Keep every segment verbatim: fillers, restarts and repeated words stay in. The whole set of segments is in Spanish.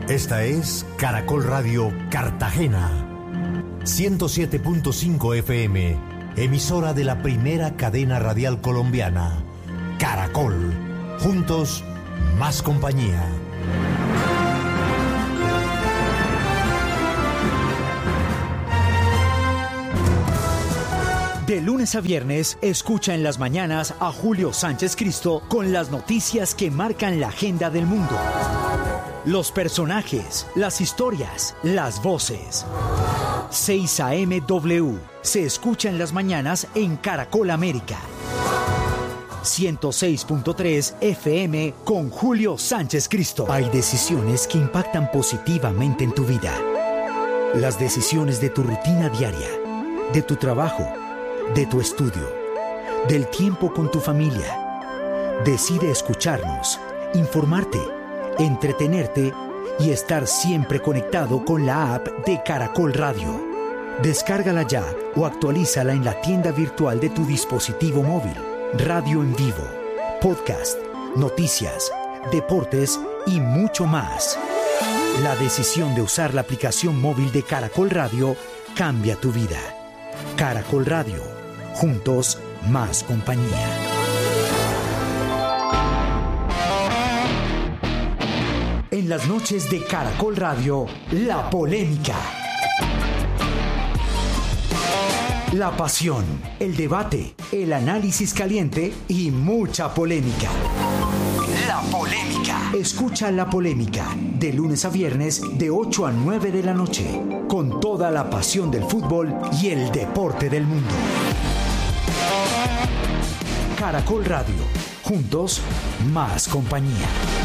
Esta es Caracol Radio Cartagena, ciento siete punto cinco F M, emisora de la primera cadena radial colombiana. Caracol, juntos, más compañía. De lunes a viernes, escucha en las mañanas a Julio Sánchez Cristo con las noticias que marcan la agenda del mundo. Los personajes, las historias, las voces. seis A M W se escucha en las mañanas en Caracol América. ciento seis punto tres F M con Julio Sánchez Cristo. Hay decisiones que impactan positivamente en tu vida. Las decisiones de tu rutina diaria, de tu trabajo, de tu estudio, del tiempo con tu familia. Decide escucharnos, informarte, entretenerte y estar siempre conectado con la app de Caracol Radio. Descárgala ya o actualízala en la tienda virtual de tu dispositivo móvil. Radio en vivo, podcast, noticias, deportes y mucho más. La decisión de usar la aplicación móvil de Caracol Radio cambia tu vida. Caracol Radio, juntos, más compañía. En las noches de Caracol Radio, la polémica. La pasión, el debate, el análisis caliente y mucha polémica. La polémica. Escucha La Polémica, de lunes a viernes, de ocho a nueve de la noche, con toda la pasión del fútbol y el deporte del mundo. Caracol Radio, juntos, más compañía.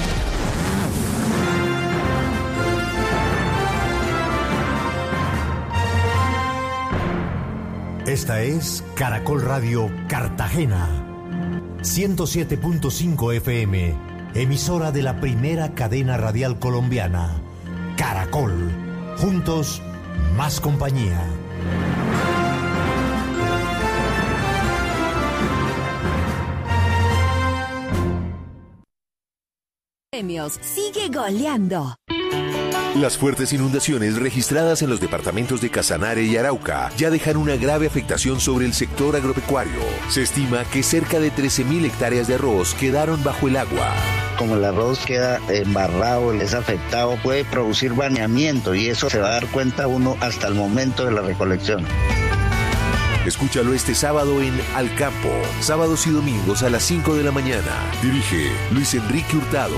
Esta es Caracol Radio Cartagena, ciento siete punto cinco F M, emisora de la primera cadena radial colombiana. Caracol, juntos, más compañía. Premios, sigue goleando. Las fuertes inundaciones registradas en los departamentos de Casanare y Arauca ya dejan una grave afectación sobre el sector agropecuario. Se estima que cerca de trece mil hectáreas de arroz quedaron bajo el agua. Como el arroz queda embarrado, es afectado, puede producir baneamiento y eso se va a dar cuenta uno hasta el momento de la recolección. Escúchalo este sábado en Al Campo, sábados y domingos a las cinco de la mañana. Dirige Luis Enrique Hurtado.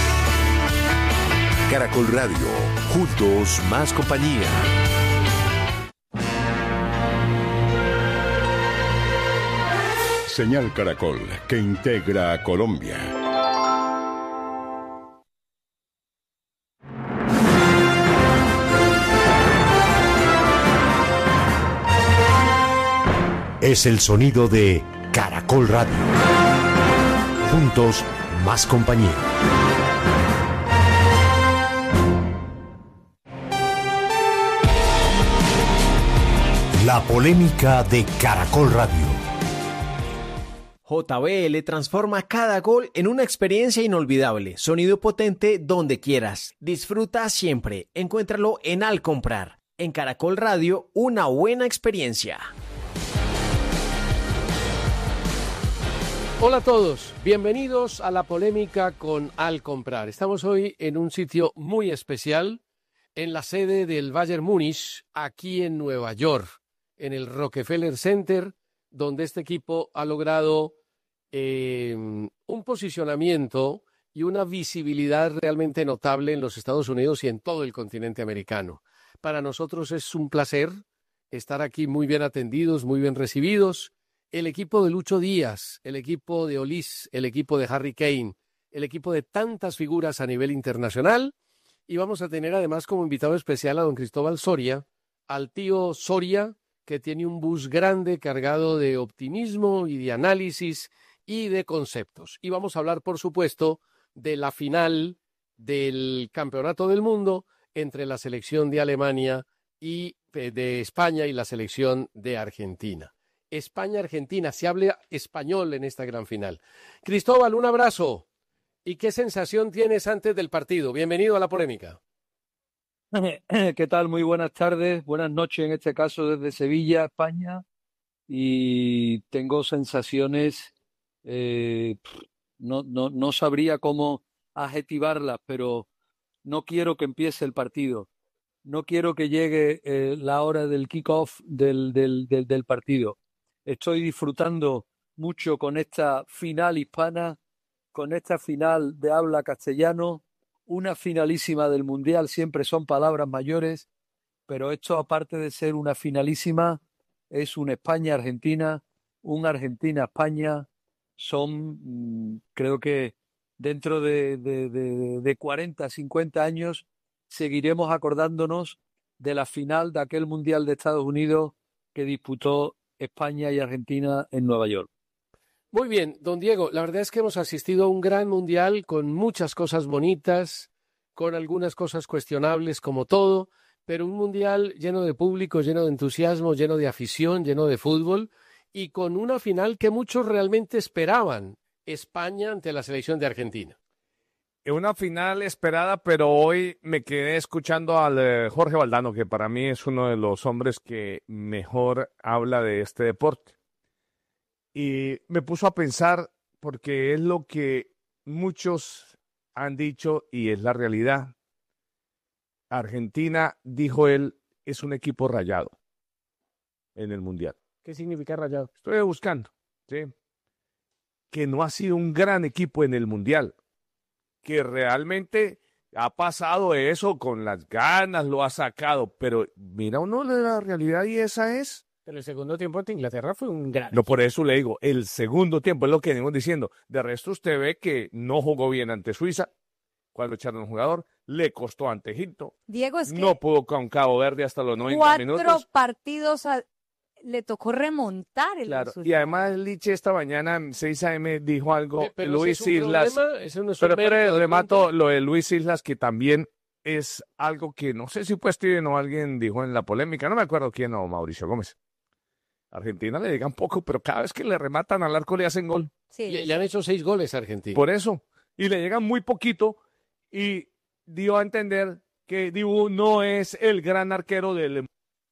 Caracol Radio, juntos, más compañía. Señal Caracol, que integra a Colombia. Es el sonido de Caracol Radio. Juntos, más compañía. La polémica de Caracol Radio. J B L transforma cada gol en una experiencia inolvidable. Sonido potente donde quieras. Disfruta siempre. Encuéntralo en Al Comprar. En Caracol Radio, una buena experiencia. Hola a todos, bienvenidos a La Polémica con Al Comprar. Estamos hoy en un sitio muy especial, en la sede del Bayern Múnich, aquí en Nueva York, en el Rockefeller Center, donde este equipo ha logrado eh, un posicionamiento y una visibilidad realmente notable en los Estados Unidos y en todo el continente americano. Para nosotros es un placer estar aquí muy bien atendidos, muy bien recibidos. El equipo de Lucho Díaz, el equipo de Olis, el equipo de Harry Kane, el equipo de tantas figuras a nivel internacional. Y vamos a tener además como invitado especial a don Cristóbal Soria, al tío Soria, que tiene un bus grande cargado de optimismo y de análisis y de conceptos. Y vamos a hablar, por supuesto, de la final del Campeonato del Mundo entre la selección de Alemania y de España y la selección de Argentina. España-Argentina, se habla español en esta gran final. Cristóbal, un abrazo. ¿Y qué sensación tienes antes del partido? Bienvenido a La Polémica. ¿Qué tal? Muy buenas tardes, buenas noches en este caso desde Sevilla, España. Y tengo sensaciones, eh, no, no, no sabría cómo adjetivarlas, pero no quiero que empiece el partido. No quiero que llegue eh, la hora del kick-off del, del, del, del partido. Estoy disfrutando mucho con esta final hispana, con esta final de habla castellano, una finalísima del Mundial, siempre son palabras mayores, pero esto, aparte de ser una finalísima, es un España-Argentina, un Argentina-España. Son, mmm, creo que dentro de, de, de, de cuarenta, cincuenta años seguiremos acordándonos de la final de aquel Mundial de Estados Unidos que disputó España y Argentina en Nueva York. Muy bien, don Diego, la verdad es que hemos asistido a un gran mundial con muchas cosas bonitas, con algunas cosas cuestionables como todo, pero un mundial lleno de público, lleno de entusiasmo, lleno de afición, lleno de fútbol y con una final que muchos realmente esperaban, España ante la selección de Argentina. Una final esperada, pero hoy me quedé escuchando al eh, Jorge Valdano, que para mí es uno de los hombres que mejor habla de este deporte. Y me puso a pensar, porque es lo que muchos han dicho y es la realidad. Argentina, dijo él, es un equipo rayado en el Mundial. ¿Qué significa rayado? Estoy buscando, ¿sí? Que no ha sido un gran equipo en el Mundial, que realmente ha pasado eso con las ganas, lo ha sacado, pero mira uno de la realidad y esa es. Pero el segundo tiempo ante Inglaterra fue un gran... No, por eso le digo, el segundo tiempo es lo que venimos diciendo. De resto usted ve que no jugó bien ante Suiza, cuando echaron un jugador, le costó ante Egipto. Diego, es que no pudo con Cabo Verde hasta los noventa cuatro minutos. Cuatro partidos a... le tocó remontar el claro. resultado. Y además Liche esta mañana en seis a eme dijo algo, Pero, pero Luis ¿ese es un Islas. problema? ¿Ese no es pero un pero mérito de remato pronto? lo de Luis Islas, que también es algo que no sé si fue Steven o alguien dijo en la polémica, no me acuerdo quién o Mauricio Gómez. Argentina le llegan poco, pero cada vez que le rematan al arco le hacen gol. Sí, Le, le han hecho seis goles a Argentina. Por eso. Y le llegan muy poquito y dio a entender que Dibu no es el gran arquero del...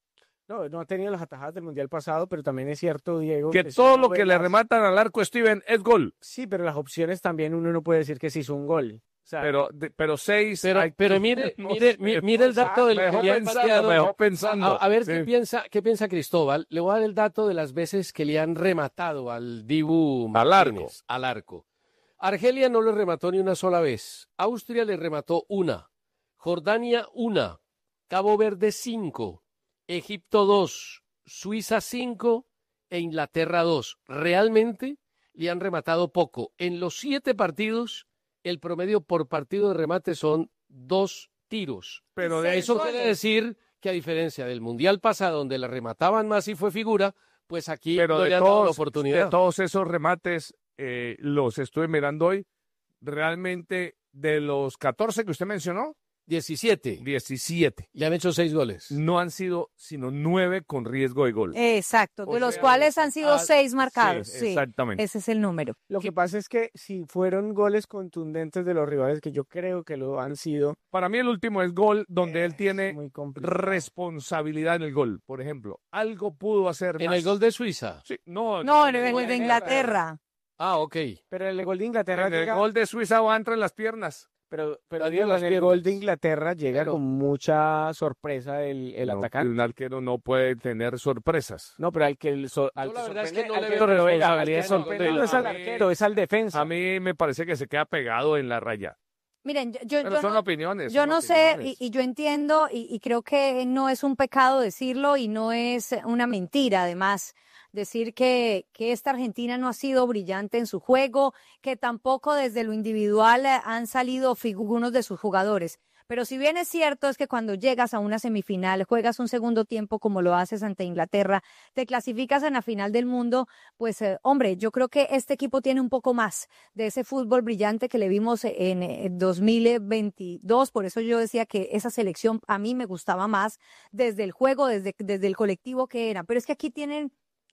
No, no ha tenido las atajadas del Mundial pasado, pero también es cierto, Diego... Que que si todo uno lo ve que le las- rematan al arco, Steven, es gol. Sí, pero las opciones también uno no puede decir que se hizo un gol. O sea, Pero, de- pero seis... Pero, hay- pero mire, no mire, sé, mi- mire el dato del me dejó que le han pensando, enviado. me dejó pensando. A, a ver Sí. qué piensa, qué piensa Cristóbal. Le voy a dar el dato de las veces que le han rematado al Dibu Al Martínez, arco. al arco. Argelia no le remató ni una sola vez. Austria le remató una. Jordania una. Cabo Verde cinco. Egipto dos. Suiza cinco. E Inglaterra dos. Realmente le han rematado poco. En los siete partidos, el promedio por partido de remate son dos tiros. Pero de Eso eso... quiere decir que a diferencia del Mundial pasado, donde la remataban más y fue figura, pues aquí Pero no de le han dado la todos, oportunidad. de todos esos remates, eh, los estuve mirando hoy, realmente de los catorce que usted mencionó, diecisiete. diecisiete. Le han hecho seis goles. No han sido sino nueve con riesgo de gol. Exacto, O de los sea, cuales han sido ah, seis marcados. sí, Sí, exactamente. ese es el número. lo que pasa es que si fueron goles contundentes de los rivales, que yo creo que lo han sido, Para mí el último es gol donde él es tiene muy complicado. responsabilidad en el gol. Por ejemplo, algo pudo hacer En más. el gol de Suiza. Sí, no, No, en el de Inglaterra. Ah, ok. Pero el gol de Inglaterra En el llega, gol de Suiza va entre las piernas. pero, pero Adiós Diego, las en el piernas. gol de Inglaterra llega Pero- con mucha sorpresa el, el No, atacante. Un arquero no puede tener sorpresas. No, pero al que el so- al Yo la que verdad es que sorprende- no al le que veo sorprende- responsabilidad al que en el gol sorprende de- no es al a mí- arquero, es al defensa. A mí me parece que se queda pegado en la raya. Miren, yo, yo, Pero yo son no, opiniones. yo son no sé opiniones. y, y yo entiendo y, y creo que no es un pecado decirlo y no es una mentira además decir que, que esta Argentina no ha sido brillante en su juego, que tampoco desde lo individual eh, han salido algunos de sus jugadores. Pero si bien es cierto es que cuando llegas a una semifinal, juegas un segundo tiempo como lo haces ante Inglaterra, te clasificas en la final del mundo, pues eh, hombre, yo creo que este equipo tiene un poco más de ese fútbol brillante que le vimos en eh, dos mil veintidós, por eso yo decía que esa selección a mí me gustaba más desde el juego, desde, desde el colectivo que era, pero es que aquí tienen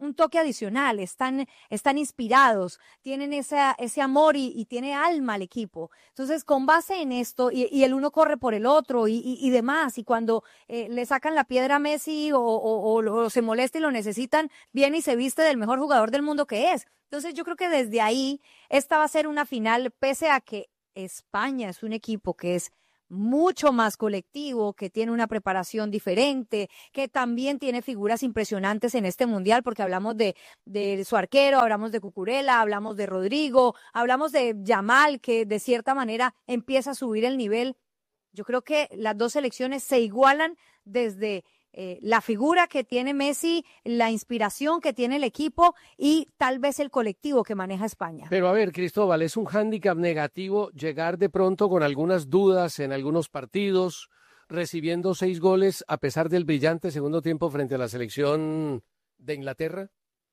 un toque adicional, están, están inspirados, tienen esa, ese amor y, y tiene alma al equipo. Entonces, con base en esto, y, y el uno corre por el otro y, y, y demás, y cuando eh, le sacan la piedra a Messi o, o, o, o se molesta y lo necesitan, viene y se viste del mejor jugador del mundo que es. Entonces, yo creo que desde ahí, esta va a ser una final, pese a que España es un equipo que es mucho más colectivo, que tiene una preparación diferente, que también tiene figuras impresionantes en este mundial, porque hablamos de, de su arquero, hablamos de Cucurella, hablamos de Rodrigo, hablamos de Yamal, que de cierta manera empieza a subir el nivel. Yo creo que las dos selecciones se igualan desde eh, la figura que tiene Messi, la inspiración que tiene el equipo y tal vez el colectivo que maneja España. Pero a ver, Cristóbal, ¿es un hándicap negativo llegar de pronto con algunas dudas en algunos partidos, recibiendo seis goles a pesar del brillante segundo tiempo frente a la selección de Inglaterra?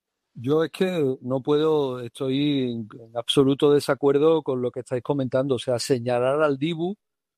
Yo es que no puedo, estoy en, en absoluto desacuerdo con lo que estáis comentando. O sea, señalar al Dibu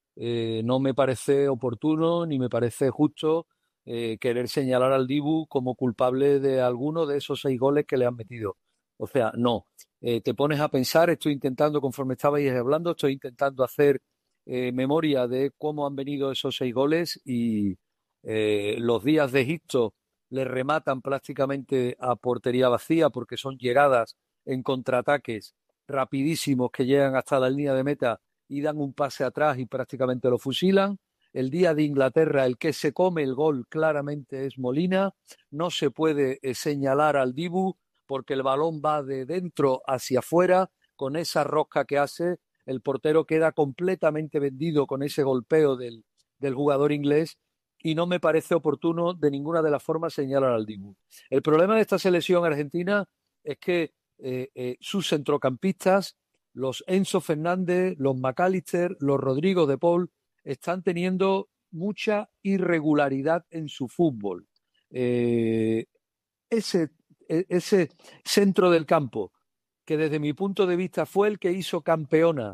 eh, no me parece oportuno ni me parece justo. Eh, querer señalar al Dibu como culpable de alguno de esos seis goles que le han metido. O sea, no. Eh, te pones a pensar, estoy intentando, conforme estabais hablando, estoy intentando hacer eh, memoria de cómo han venido esos seis goles y eh, los días de Egipto le rematan prácticamente a portería vacía porque son llegadas en contraataques rapidísimos que llegan hasta la línea de meta y dan un pase atrás y prácticamente lo fusilan. El día de Inglaterra, el que se come el gol claramente es Molina. No se puede eh, señalar al Dibu porque el balón va de dentro hacia afuera. Con esa rosca que hace, el portero queda completamente vendido con ese golpeo del, del jugador inglés y no me parece oportuno de ninguna de las formas señalar al Dibu. El problema de esta selección argentina es que eh, eh, sus centrocampistas, los Enzo Fernández, los McAllister, los Rodrigo de Paul, están teniendo mucha irregularidad en su fútbol. Eh, ese, ese centro del campo, que desde mi punto de vista fue el que hizo campeona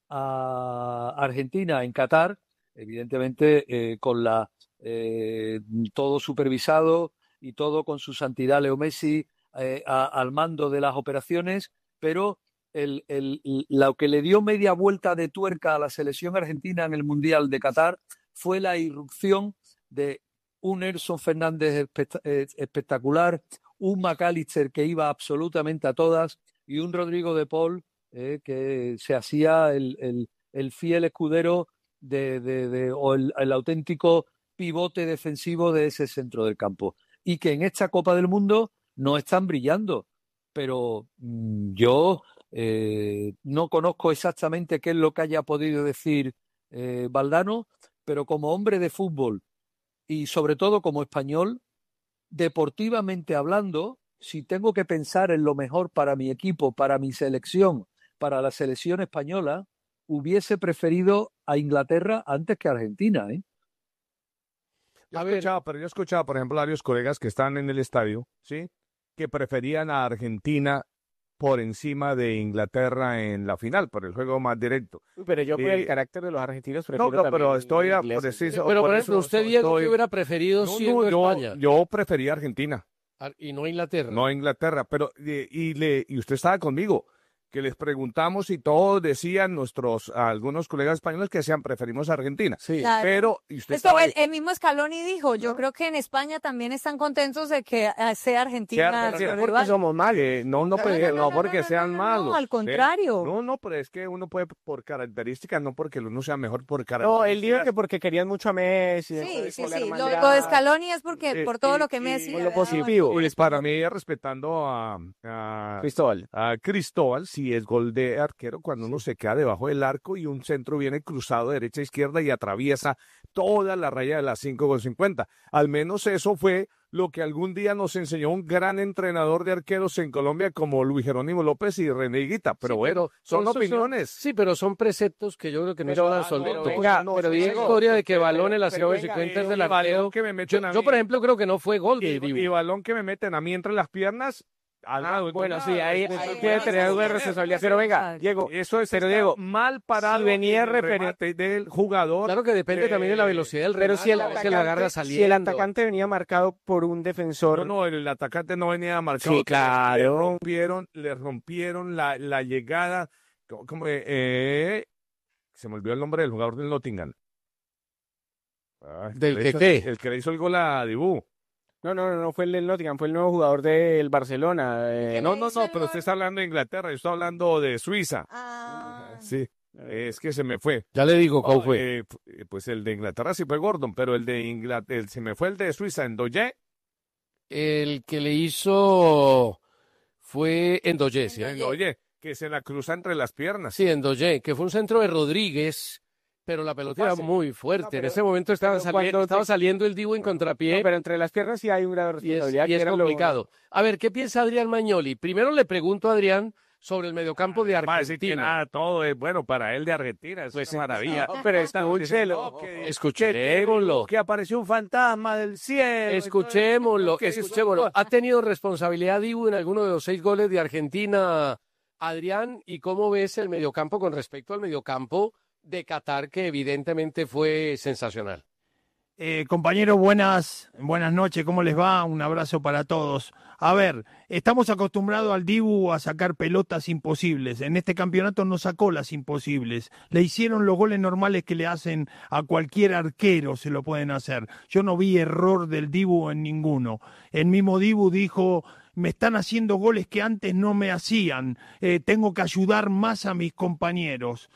a Argentina en Qatar, evidentemente eh, con la eh, todo supervisado y todo con su santidad Leo Messi eh, a, al mando de las operaciones, pero El, el, lo que le dio media vuelta de tuerca a la selección argentina en el Mundial de Qatar fue la irrupción de un Erson Fernández espectacular, un McAllister que iba absolutamente a todas y un Rodrigo de Paul eh, que se hacía el, el, el fiel escudero de, de, de, o el, el auténtico pivote defensivo de ese centro del campo. Y que en esta Copa del Mundo no están brillando, pero mmm, yo... Eh, no conozco exactamente qué es lo que haya podido decir eh, Valdano, pero como hombre de fútbol y sobre todo como español, deportivamente hablando, si tengo que pensar en lo mejor para mi equipo, para mi selección, para la selección española, hubiese preferido a Inglaterra antes que a Argentina, ¿eh? Yo escuchaba, pero yo escuchaba, por ejemplo, a varios colegas que están en el estadio, ¿sí?, que preferían a Argentina por encima de Inglaterra en la final, por el juego más directo. Pero yo por eh, el carácter de los argentinos prefiero No, no, pero estoy a preciso. Pero por, por ejemplo, eso usted, Diego, estoy... ¿qué hubiera preferido no, siendo no, yo, España? Yo prefería Argentina. Y no Inglaterra. No Inglaterra, pero y, y, le, y usted estaba conmigo, que les preguntamos y todos decían, nuestros algunos colegas españoles que decían preferimos a Argentina. Sí. Claro. Pero y usted Esto, estaba el, el mismo Scaloni dijo, yo creo que en España también están contentos de que eh, sea Argentina. Sea Argentina, su porque rival. somos malos. Eh, no, no, No, porque, no, no, no, no, porque no, no, sean no, no, malos. al contrario. ¿sí? No, no, pero es que uno puede por características, no porque uno sea mejor por características. No, él dijo que porque querían mucho a Messi. Sí, sí, por la sí. Lo, hermandad. lo de Scaloni es porque Eh, por todo y- lo que y- Messi. y le lo ha dado. positivo. Pues para mí, respetando a, a Cristóbal. a Cristóbal, si es gol de arquero, cuando uno se queda debajo del arco y un centro viene cruzado de derecha a izquierda y atraviesa toda la raya de las cinco con cincuenta. Al menos eso fue lo que algún día nos enseñó un gran entrenador de arqueros en Colombia como Luis Jerónimo López y René Higuita. Pero Sí, bueno, son esos opiniones. sí, pero son preceptos que yo creo que no Pero, son ah, absolutos. no, venga, No, pero esa Diego, historia de que pero- balón en la pero cinco venga, cincuenta es y del balón arquero. que me Yo, meten a yo, mí. por ejemplo, creo que no fue gol de Y, Dibu. y balón que me meten a mí entre las piernas, Ah, bueno, sí, ahí, ahí ahí puede sí, tener sí, algo de sí, responsabilidad. sí, Pero sí, venga, sí. Diego, Eso es pero estar Diego, mal parado si venía en el referen- remate del jugador. Claro que depende eh, también de la velocidad del pero remate, si el a veces la agarra atacante, saliendo. si el atacante venía marcado por un defensor, No, no, el atacante no venía marcado. sí, claro. Le rompieron, le rompieron la, la llegada. Como, como, eh, eh, se me olvidó el nombre del jugador del Nottingham. Ah, el ¿Del que que hizo- qué? El que le hizo el gol a Dibú. No, no, no, no fue el del Nottingham, fue el nuevo jugador del Barcelona. eh, No, no, no, pero usted está hablando de Inglaterra, yo estoy hablando de Suiza. Ah, Sí, es que se me fue. Ya le digo cuál Oh, fue. eh, p- pues el de Inglaterra sí fue Gordon, pero el de Inglaterra, se me fue el de Suiza, en Doye. El que le hizo fue Endoye, ¿sí? Oye, que se la cruza entre las piernas. Sí, Endoye, que fue un centro de Rodríguez, pero la pelota era Fácil. muy fuerte. No, pero- en ese momento estaba, pero sali- cuando estaba te- saliendo el Dibu en contrapié. no, pero entre las piernas sí hay un grado de Y es, responsabilidad. y que es era lo- complicado. A ver, ¿qué piensa Adrián Magnoli? Primero le pregunto a Adrián sobre el mediocampo de Va a decir que Argentina. nada, todo es bueno para él de Argentina, es Pues, una maravilla. no, pero está un celo. No, que- Escuchémoslo. Que apareció un fantasma del cielo. Escuchémoslo, Que- escuchémoslo. ¿Ha tenido responsabilidad Dibu en alguno de los seis goles de Argentina, Adrián? ¿Y cómo ves el mediocampo con respecto al mediocampo de Qatar, que evidentemente fue sensacional? Eh, compañeros, buenas, buenas noches, ¿cómo les va? Un abrazo para todos. A ver, estamos acostumbrados al Dibu a sacar pelotas imposibles. En este campeonato no sacó las imposibles. Le hicieron los goles normales que le hacen a cualquier arquero, se lo pueden hacer. Yo no vi error del Dibu en ninguno. El mismo Dibu dijo: me están haciendo goles que antes no me hacían, eh, tengo que ayudar más a mis compañeros.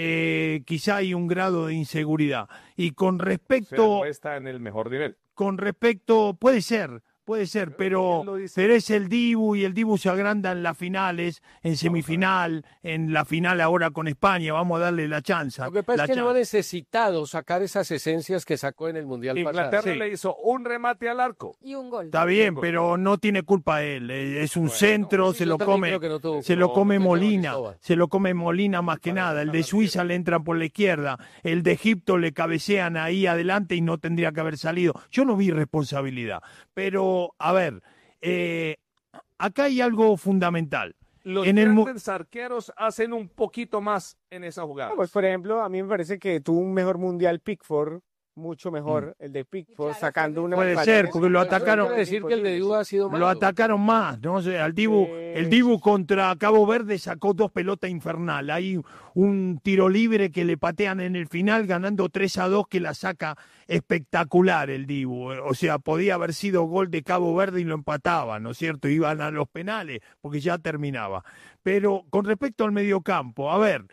Eh, quizá hay un grado de inseguridad. Y con O sea, respecto... no está en el mejor nivel. Con respecto, puede ser, puede ser, pero, él lo dice. pero es el Dibu y el Dibu se agranda en las finales, en semifinal, en la final ahora con España, vamos a darle la chance. Lo que pasa la es que no ha chance. necesitado sacar esas esencias que sacó en el Mundial Inglaterra pasado. le hizo un remate al arco. y un gol. Está bien, pero no tiene culpa él, eh, es un centro, sí, se yo lo también come, creo que no tuvo se culpa. lo come No, no, Molina, Cristóbal. se lo come Molina más que nada. El de Suiza le entra por la izquierda, el de Egipto le cabecean ahí adelante y no tendría que haber salido. Yo no vi responsabilidad, pero a ver, eh, acá hay algo fundamental. Los En el mu- grandes arqueros hacen un poquito más en esa jugada. No, pues por ejemplo, a mí me parece que tuvo un mejor mundial Pickford, mucho mejor el de Pickford, Claro, sacando una... Puede ser, porque lo atacaron. Quiero decir que el de Dibu ha sido malo. Lo atacaron más, ¿no? O sea, el Dibu, el Dibu contra Cabo Verde sacó dos pelotas infernal. Hay un tiro libre que le patean en el final, ganando tres a dos, que la saca espectacular el Dibu. O sea, podía haber sido gol de Cabo Verde y lo empataban, ¿no es cierto? Iban a los penales, porque ya terminaba. Pero con respecto al mediocampo, a ver,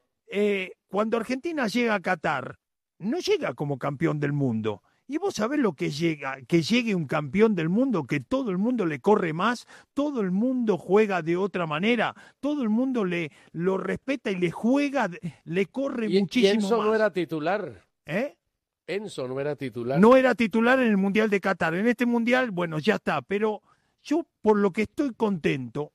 eh, cuando Argentina llega a Qatar, no llega como campeón del mundo. Y vos sabés lo que llega, que llegue un campeón del mundo, que todo el mundo le corre más, todo el mundo juega de otra manera, todo el mundo le lo respeta y le juega, de- le corre Y, y muchísimo Enzo más. no era titular. ¿Eh? Enzo no era titular. No era titular en el Mundial de Qatar. En este Mundial, bueno, ya está. Pero yo por lo que estoy contento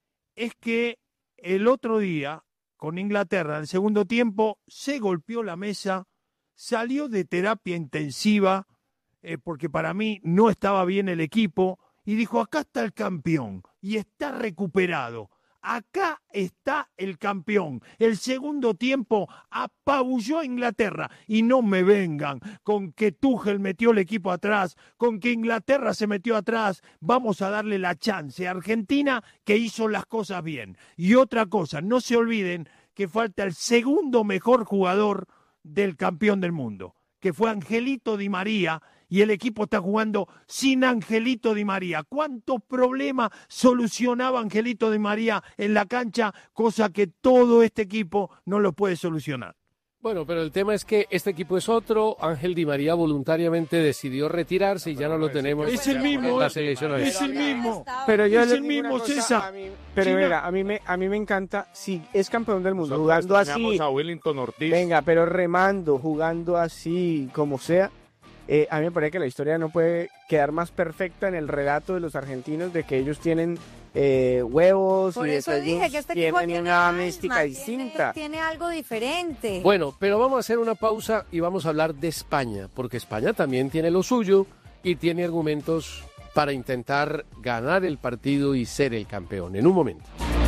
es que el otro día, con Inglaterra, en el segundo tiempo, se golpeó la mesa, salió de terapia intensiva, eh, porque para mí no estaba bien el equipo, y dijo: acá está el campeón, y está recuperado. Acá está el campeón. El segundo tiempo apabulló a Inglaterra. Y no me vengan con que Tuchel metió el equipo atrás, con que Inglaterra se metió atrás. Vamos a darle la chance a Argentina, que hizo las cosas bien. Y otra cosa, no se olviden que falta el segundo mejor jugador del campeón del mundo, que fue Angelito Di María, y el equipo está jugando sin Angelito Di María. ¿Cuántos problemas solucionaba Angelito Di María en la cancha? Cosa que todo este equipo no lo puede solucionar. Bueno, pero el tema es que este equipo es otro. Ángel Di María voluntariamente decidió retirarse y ya no lo tenemos Es el mismo, en la selección. es el mismo. Pero yo Es les el digo una mismo, cosa, César. a mí- pero China- mira, a mí, me, a mí me encanta, si es campeón del mundo, Nosotros jugando así, teníamos a Wellington Ortiz. venga, pero remando, jugando así, como sea, eh, a mí me parece que la historia no puede quedar más perfecta en el relato de los argentinos de que ellos tienen eh, huevos Por y de eso que dije ellos que este equipo tienen tiene una alma, mística tiene- distinta. Tiene algo diferente. Bueno, pero vamos a hacer una pausa y vamos a hablar de España, porque España también tiene lo suyo y tiene argumentos para intentar ganar el partido y ser el campeón. En un momento.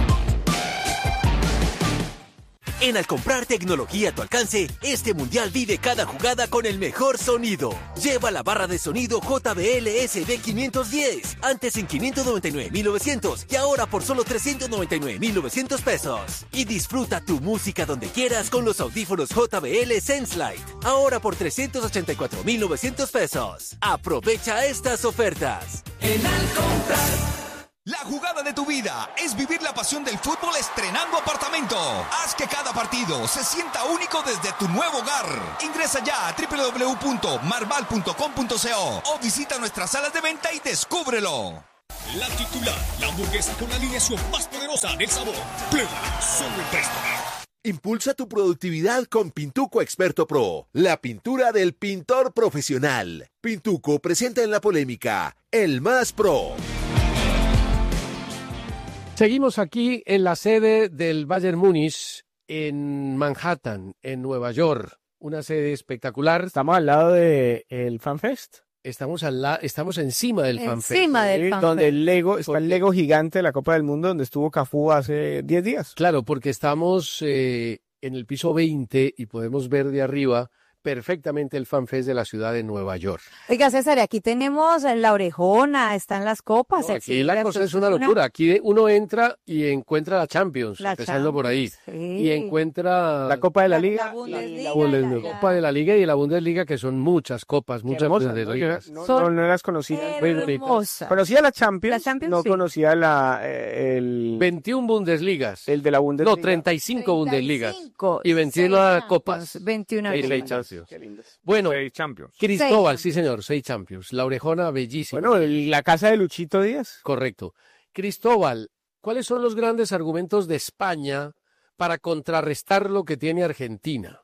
En Al comprar tecnología a tu alcance, este mundial vive cada jugada con el mejor sonido. Lleva la barra de sonido J B L S D quinientos diez, antes en quinientos noventa y nueve mil novecientos y ahora por solo trescientos noventa y nueve mil novecientos pesos. Y disfruta tu música donde quieras con los audífonos J B L Senselite, ahora por trescientos ochenta y cuatro mil novecientos pesos. Aprovecha estas ofertas. En Al comprar. La jugada de tu vida es vivir la pasión del fútbol estrenando apartamento. Haz que cada partido se sienta único desde tu nuevo hogar. Ingresa ya a doble u doble u doble u punto marval punto com punto co o visita nuestras salas de venta y descúbrelo. La titular, la hamburguesa con la alineación más poderosa del sabor. Plena, solo el resto. Impulsa tu productividad con Pintuco Experto Pro, la pintura del pintor profesional. Pintuco presenta en la polémica el más pro. Seguimos aquí en la sede del Bayern Múnich en Manhattan, en Nueva York. Una sede espectacular. Estamos al lado del de FanFest. Estamos al la, estamos encima del FanFest. Encima del FanFest. Donde el Lego, está el Lego gigante de la Copa del Mundo, donde estuvo Cafú hace diez días. Claro, porque estamos eh, en el piso veinte y podemos ver de arriba perfectamente el FanFest de la ciudad de Nueva York. Oiga, César, aquí tenemos la orejona, están las copas. No, aquí la cosa es una locura. Aquí uno entra y encuentra la Champions, la empezando Champions, por ahí. Sí. Y encuentra la Copa de la, la Liga. La Bundesliga. La, la, la Copa de la Liga y la Bundesliga, que son muchas copas, muchas hermosas, Bundesligas. No, no, no, no las conocía. Hermosa. Conocía la Champions, la Champions no sí. conocía la, eh, el... veintiuna Bundesligas. El de la Bundesliga. No, treinta y cinco Bundesligas. treinta y cinco, Y veintiuna copas. veintiuna seis, seis Champions. Bueno, seis Champions. Cristóbal, sí señor, seis Champions. La orejona bellísima. Bueno, la casa de Luchito Díaz. Correcto. Cristóbal, ¿cuáles son los grandes argumentos de España para contrarrestar lo que tiene Argentina?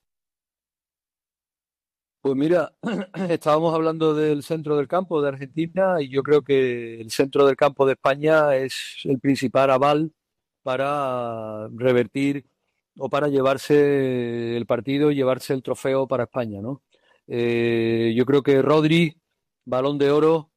Pues mira, estábamos hablando del centro del campo de Argentina y yo creo que el centro del campo de España es el principal aval para revertir o para llevarse el partido y llevarse el trofeo para España, ¿no? Eh, yo creo que Rodri, Balón de Oro,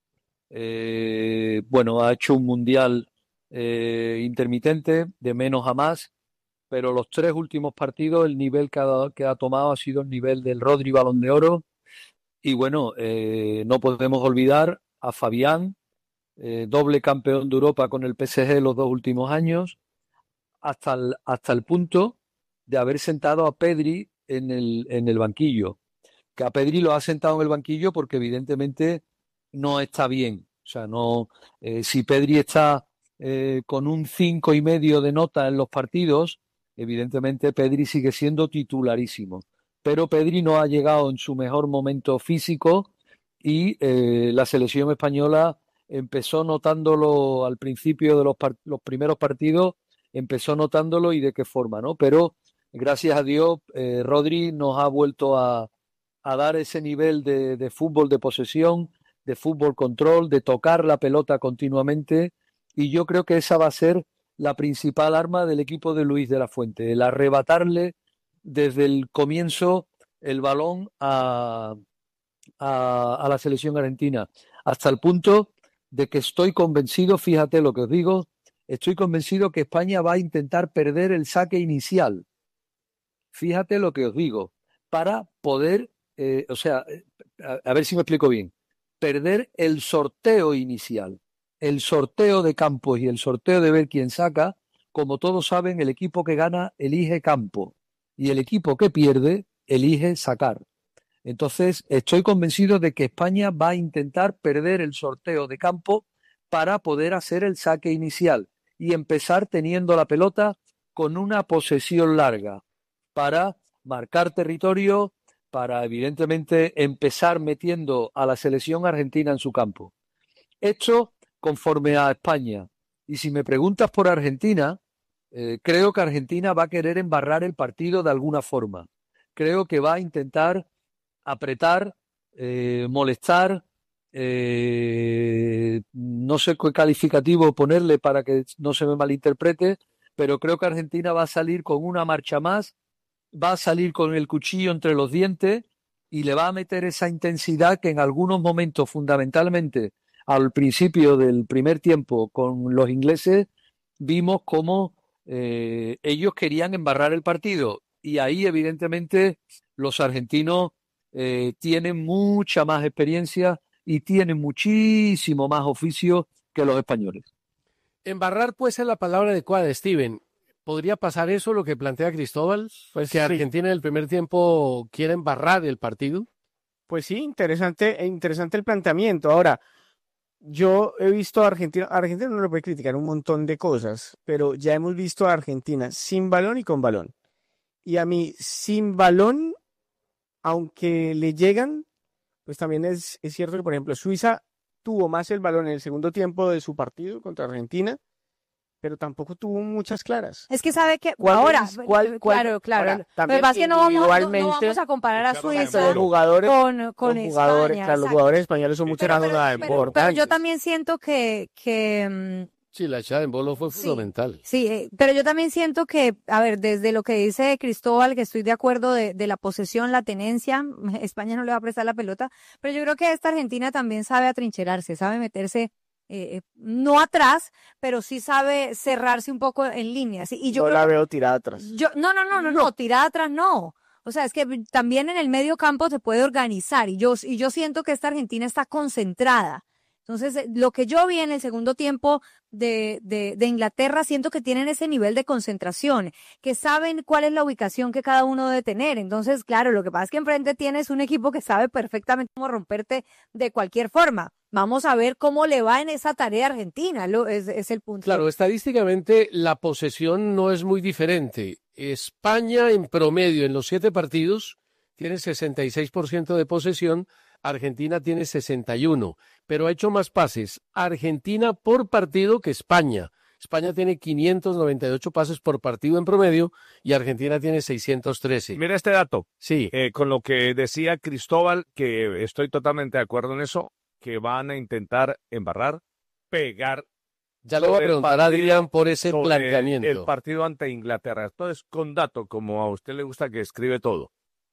eh, bueno, ha hecho un mundial eh, intermitente, de menos a más, pero los tres últimos partidos el nivel que ha, que ha tomado ha sido el nivel del Rodri Balón de Oro. Y bueno, eh, no podemos olvidar a Fabián, eh, doble campeón de Europa con el P S G los dos últimos años, hasta el, hasta el punto de haber sentado a Pedri en el, en el banquillo. Que a Pedri lo ha sentado en el banquillo porque evidentemente no está bien. O sea, no, eh, si Pedri está eh, con un cinco y medio de nota en los partidos, evidentemente Pedri sigue siendo titularísimo. Pero Pedri no ha llegado en su mejor momento físico y eh, la selección española empezó notándolo al principio de los, part- los primeros partidos, empezó notándolo y de qué forma, ¿no? Pero gracias a Dios, eh, Rodri nos ha vuelto a a dar ese nivel de, de fútbol de posesión, de fútbol control, de tocar la pelota continuamente, y yo creo que esa va a ser la principal arma del equipo de Luis de la Fuente, el arrebatarle desde el comienzo el balón a, a, a la selección argentina, hasta el punto de que estoy convencido, fíjate lo que os digo, estoy convencido que España va a intentar perder el saque inicial, fíjate lo que os digo, para poder Eh, o sea, a, a ver si me explico bien, perder el sorteo inicial, el sorteo de campos y el sorteo de ver quién saca. Como todos saben, el equipo que gana elige campo y el equipo que pierde elige sacar. Entonces, estoy convencido de que España va a intentar perder el sorteo de campo para poder hacer el saque inicial y empezar teniendo la pelota con una posesión larga para marcar territorio, para evidentemente empezar metiendo a la selección argentina en su campo. Esto conforme a España. Y si me preguntas por Argentina, eh, creo que Argentina va a querer embarrar el partido de alguna forma. Creo que va a intentar apretar, eh, molestar, eh, no sé qué calificativo ponerle para que no se me malinterprete, pero creo que Argentina va a salir con una marcha más, va a salir con el cuchillo entre los dientes y le va a meter esa intensidad que en algunos momentos, fundamentalmente al principio del primer tiempo con los ingleses, vimos cómo eh, ellos querían embarrar el partido y ahí evidentemente los argentinos eh, tienen mucha más experiencia y tienen muchísimo más oficio que los españoles. Embarrar puede ser la palabra adecuada, Steven. ¿Podría pasar eso, lo que plantea Cristóbal? Pues que Argentina en el primer tiempo quiere embarrar el partido. Pues sí, interesante, interesante el planteamiento. Ahora, yo he visto a Argentina, a Argentina no le puede criticar un montón de cosas, pero ya hemos visto a Argentina sin balón y con balón. Y a mí, sin balón, aunque le llegan, pues también es, es cierto que, por ejemplo, Suiza tuvo más el balón en el segundo tiempo de su partido contra Argentina, pero tampoco tuvo muchas claras. Es que sabe que ¿Cuál ahora, es- cuál- cuál- claro, claro. ahora, Lo que también pasa es que no vamos, no- no individualmente, vamos a comparar a Suiza los jugadores, con, con los jugadores, España. claro, los exacto. jugadores españoles son mucho más Pero importantes. yo también siento que, que mm, Sí, la echada en bolo fue Sí. fundamental. sí, eh, pero yo también siento que, a ver, desde lo que dice Cristóbal, que estoy de acuerdo de, de la posesión, la tenencia, España no le va a prestar la pelota, pero yo creo que esta Argentina también sabe atrincherarse, sabe meterse, eh, no atrás, pero sí sabe cerrarse un poco en líneas. Y yo Yo creo la que- veo tirada atrás. yo, no, no, no, no, no, tirada atrás no. O sea, es que también en el medio campo se puede organizar y yo, y yo siento que esta Argentina está concentrada. Entonces, eh, lo que yo vi en el segundo tiempo de, de, de Inglaterra, siento que tienen ese nivel de concentración, que saben cuál es la ubicación que cada uno debe tener. Entonces, claro, lo que pasa es que enfrente tienes un equipo que sabe perfectamente cómo romperte de cualquier forma. Vamos a ver cómo le va en esa tarea a Argentina, lo, es, es el punto. Claro, estadísticamente la posesión no es muy diferente. España en promedio en los siete partidos tiene sesenta y seis por ciento de posesión, Argentina tiene sesenta y uno, pero ha hecho más pases Argentina por partido que España. España tiene quinientos noventa y ocho pases por partido en promedio y Argentina tiene seiscientos trece. Mira este dato. Sí. Eh, con lo que decía Cristóbal, que estoy totalmente de acuerdo en eso, que van a intentar embarrar, pegar. Ya le voy a sobre el preguntar a partido- Adrián por ese sobre planteamiento. El partido ante Inglaterra. Entonces, con dato, como a usted le gusta que escribe todo.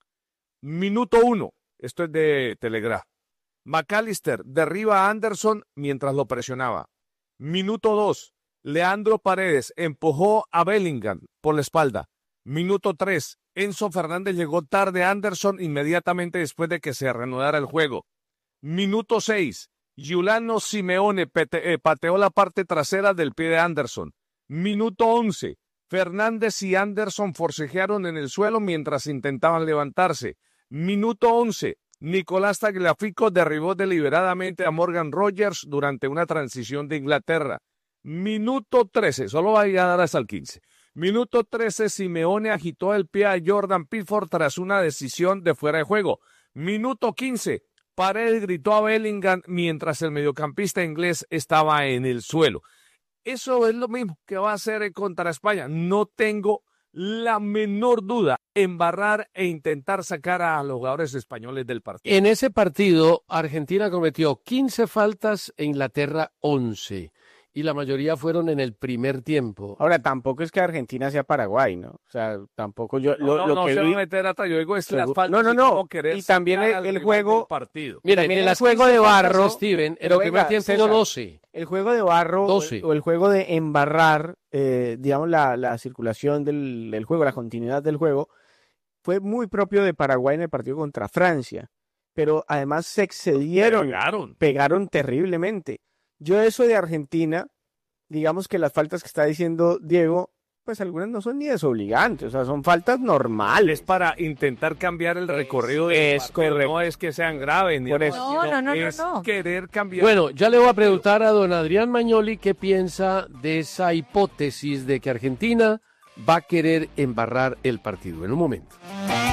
Minuto uno. Esto es de Telegraph. McAllister derriba a Anderson mientras lo presionaba. Minuto dos. Leandro Paredes empujó a Bellingham por la espalda. Minuto tres. Enzo Fernández llegó tarde a Anderson inmediatamente después de que se reanudara el juego. Minuto seis. Giuliano Simeone pete- eh, pateó la parte trasera del pie de Anderson. Minuto once. Fernández y Anderson forcejearon en el suelo mientras intentaban levantarse. Minuto once. Nicolás Tagliafico derribó deliberadamente a Morgan Rogers durante una transición de Inglaterra. Minuto trece. Solo va a llegar hasta el quince. Minuto trece. Simeone agitó el pie a Jordan Pickford tras una decisión de fuera de juego. Minuto quince. Paredes gritó a Bellingham mientras el mediocampista inglés estaba en el suelo. Eso es lo mismo que va a hacer contra España. No tengo la menor duda. Embarrar e intentar sacar a los jugadores españoles del partido. En ese partido, Argentina cometió quince faltas e Inglaterra once. Y la mayoría fueron en el primer tiempo. Ahora, tampoco es que Argentina sea Paraguay, ¿no? O sea, tampoco yo... No, Lo, no, lo no que se vi- va a meter atrás. Yo digo es las Seguro. faltas No, no, y no. cómo querer Y también sacar el- al el rival juego- del partido. Mira, También en el las juego quince de faltas, barro, Steven, en pero el primer venga, tiempo César, hubo doce. El juego de barro o doce. el, o el juego de embarrar, eh, digamos, la, la circulación del, del juego, la continuidad del juego, fue muy propio de Paraguay en el partido contra Francia. Pero además se excedieron, Pegaron. pegaron terriblemente. Yo eso de Argentina, digamos que las faltas que está diciendo Diego, pues algunas no son ni desobligantes, o sea, son faltas normales. Es para intentar cambiar el recorrido del Es partido. correcto. No es que sean graves. Ni Por nada, eso. No, sino no, no, no, es no. querer cambiar. Bueno, ya le voy a preguntar a don Adrián Magnoli qué piensa de esa hipótesis de que Argentina va a querer embarrar el partido. En un momento.